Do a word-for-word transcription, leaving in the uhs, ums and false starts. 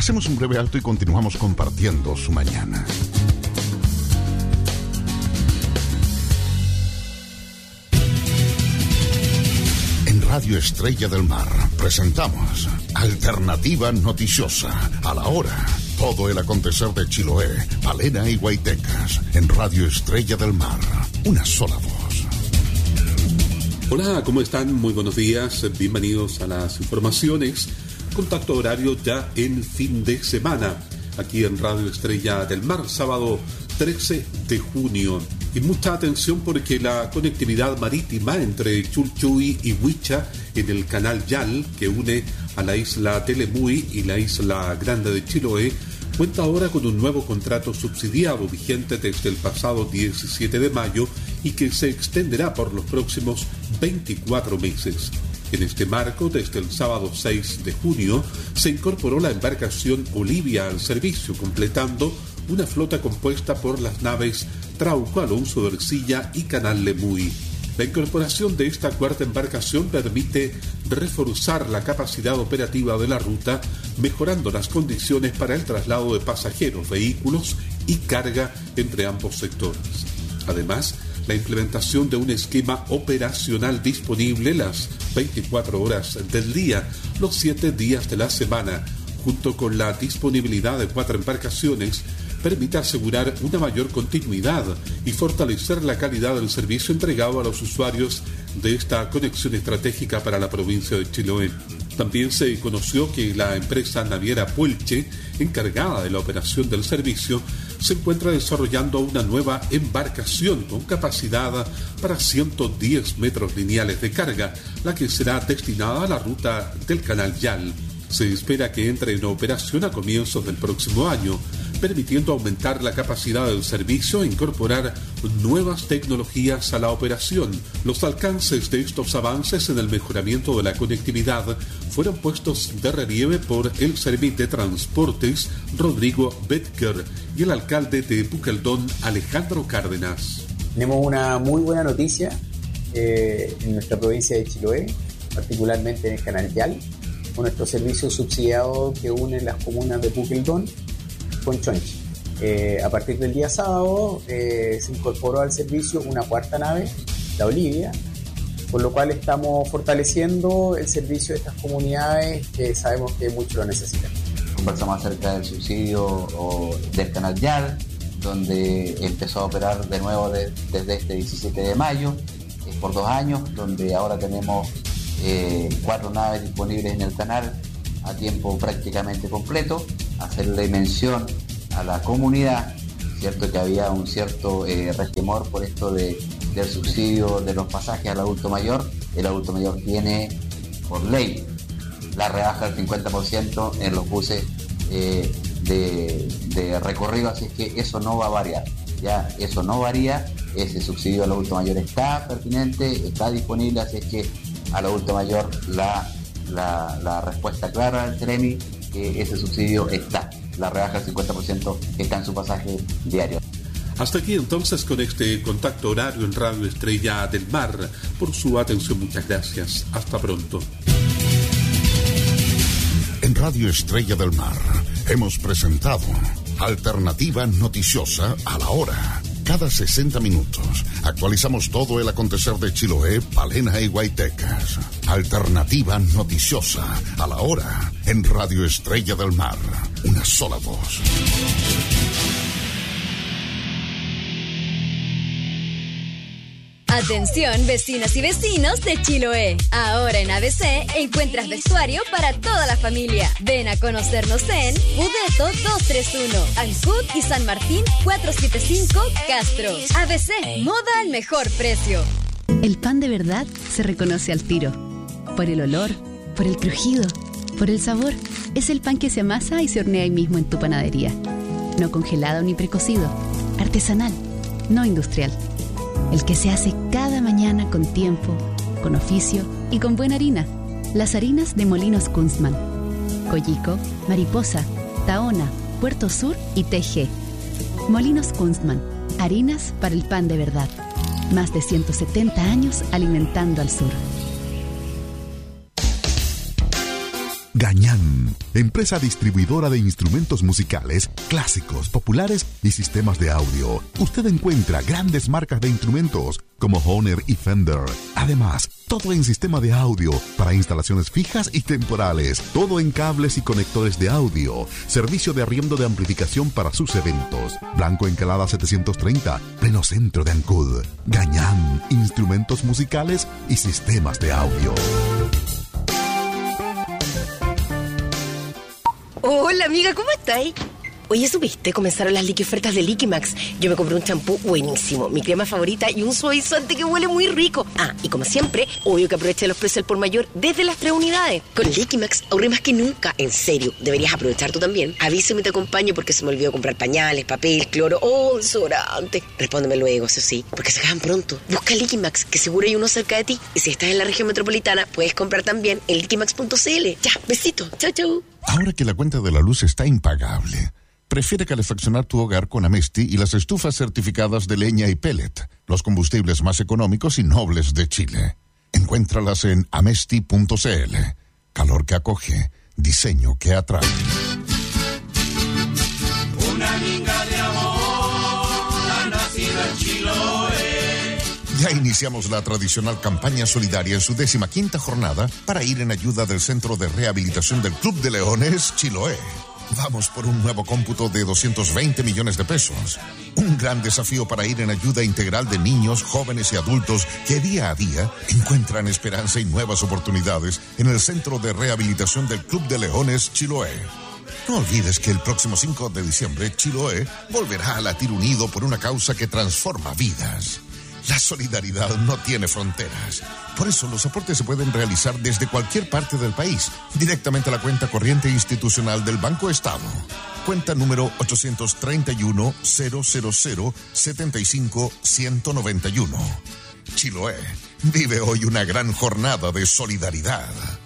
Hacemos un breve alto y continuamos compartiendo su mañana. En Radio Estrella del Mar presentamos Alternativa Noticiosa, a la hora. Todo el acontecer de Chiloé, Palena y Guaitecas. En Radio Estrella del Mar, una sola voz. Hola, ¿cómo están? Muy buenos días, bienvenidos a las informaciones. Contacto horario ya en fin de semana, aquí en Radio Estrella del Mar, sábado trece de junio. Y mucha atención porque la conectividad marítima entre Chulchuy y Huicha en el canal Yal, que une a la isla Telemuy y la isla Grande de Chiloé, cuenta ahora con un nuevo contrato subsidiado vigente desde el pasado diecisiete de mayo y que se extenderá por los próximos veinticuatro meses. En este marco, desde el sábado seis de junio, se incorporó la embarcación Olivia al servicio, completando una flota compuesta por las naves Trauco, Alonso de Ercilla y Canal Lemuy. La incorporación de esta cuarta embarcación permite reforzar la capacidad operativa de la ruta, mejorando las condiciones para el traslado de pasajeros, vehículos y carga entre ambos sectores. Además, la implementación de un esquema operacional disponible las veinticuatro horas del día, los siete días de la semana, junto con la disponibilidad de cuatro embarcaciones, permite asegurar una mayor continuidad y fortalecer la calidad del servicio entregado a los usuarios de esta conexión estratégica para la provincia de Chiloé. También se conoció que la empresa naviera Puelche, encargada de la operación del servicio, se encuentra desarrollando una nueva embarcación con capacidad para ciento diez metros lineales de carga, la que será destinada a la ruta del Canal Yal. Se espera que entre en operación a comienzos del próximo año, permitiendo aumentar la capacidad del servicio e incorporar nuevas tecnologías a la operación. Los alcances de estos avances en el mejoramiento de la conectividad fueron puestos de relieve por el Servicio de Transportes Rodrigo Betker y el alcalde de Puqueldón Alejandro Cárdenas. Tenemos una muy buena noticia eh, en nuestra provincia de Chiloé, particularmente en el Canal Yal, con nuestro servicio subsidiado que une las comunas de Puqueldón con Chonchi. Eh, a partir del día sábado eh, se incorporó al servicio una cuarta nave, la Olivia, por lo cual estamos fortaleciendo el servicio de estas comunidades que sabemos que mucho lo necesitan. Conversamos acerca del subsidio o del Canal Yal, donde empezó a operar de nuevo de, desde este diecisiete de mayo, eh, por dos años, donde ahora tenemos eh, cuatro naves disponibles en el canal a tiempo prácticamente completo. Hacerle mención a la comunidad, cierto que había un cierto eh, resquemor por esto de, del subsidio de los pasajes al adulto mayor. El adulto mayor tiene por ley la rebaja del cincuenta por ciento en los buses eh, de, de recorrido, así es que eso no va a variar, ya eso no varía, ese subsidio al adulto mayor está pertinente, está disponible, así es que al adulto mayor la, la, la respuesta clara del Ceremi, que ese subsidio está, la rebaja del cincuenta por ciento está en su pasaje diario. Hasta aquí entonces con este contacto horario en Radio Estrella del Mar. Por su atención, muchas gracias. Hasta pronto. En Radio Estrella del Mar hemos presentado Alternativa Noticiosa, a la hora. Cada sesenta minutos actualizamos todo el acontecer de Chiloé, Palena y Guaitecas. Alternativa Noticiosa, a la hora, en Radio Estrella del Mar. Una sola voz. Atención, vecinas y vecinos de Chiloé. Ahora en A B C encuentras vestuario para toda la familia. Ven a conocernos en Budeto doscientos treinta y uno, Ancud y San Martín cuatrocientos setenta y cinco, Castro. A B C, moda al mejor precio. El pan de verdad se reconoce al tiro. Por el olor, por el crujido, por el sabor. Es el pan que se amasa y se hornea ahí mismo en tu panadería. No congelado ni precocido. Artesanal, no industrial. El que se hace cada mañana con tiempo, con oficio y con buena harina. Las harinas de Molinos Kunstmann. Coyico, Mariposa, Tahona, Puerto Sur y T G. Molinos Kunstmann. Harinas para el pan de verdad. Más de ciento setenta años alimentando al sur. Gañán, empresa distribuidora de instrumentos musicales, clásicos, populares y sistemas de audio. Usted encuentra grandes marcas de instrumentos como Hohner y Fender. Además, todo en sistema de audio para instalaciones fijas y temporales. Todo en cables y conectores de audio. Servicio de arriendo de amplificación para sus eventos. Blanco Encalada setecientos treinta, pleno centro de Ancud. Gañán, instrumentos musicales y sistemas de audio. Hola amiga, ¿cómo estáis? Oye, ¿supiste? Comenzaron las liqui ofertas de Liquimax. Yo me compré un champú buenísimo, mi crema favorita y un suavizante que huele muy rico. Ah, y como siempre, obvio que aproveché los precios al por mayor desde las tres unidades. Con Liquimax ahorré más que nunca. En serio, deberías aprovechar tú también. Avísame y te acompaño porque se me olvidó comprar pañales, papel, cloro o desodorante. Respóndeme luego, eso sí, porque se acaban pronto. Busca Liquimax, que seguro hay uno cerca de ti. Y si estás en la región metropolitana, puedes comprar también en liquimax punto c l. Ya, besito. Chau, chau. Ahora que la cuenta de la luz está impagable, prefiere calefaccionar tu hogar con Amesti y las estufas certificadas de leña y pellet, los combustibles más económicos y nobles de Chile. Encuéntralas en amesti punto c l. Calor que acoge, diseño que atrae. Una minga de amor ha nacido en Chiloé. Ya iniciamos la tradicional campaña solidaria en su décima quinta jornada para ir en ayuda del Centro de Rehabilitación del Club de Leones Chiloé. Vamos por un nuevo cómputo de doscientos veinte millones de pesos. Un gran desafío para ir en ayuda integral de niños, jóvenes y adultos que día a día encuentran esperanza y nuevas oportunidades en el Centro de Rehabilitación del Club de Leones Chiloé. No olvides que el próximo cinco de diciembre Chiloé volverá a latir unido por una causa que transforma vidas. La solidaridad no tiene fronteras. Por eso los aportes se pueden realizar desde cualquier parte del país, directamente a la cuenta corriente institucional del Banco Estado. Cuenta número ochocientos treinta y uno, cero cero cero, setenta y cinco, ciento noventa y uno. Chiloé vive hoy una gran jornada de solidaridad.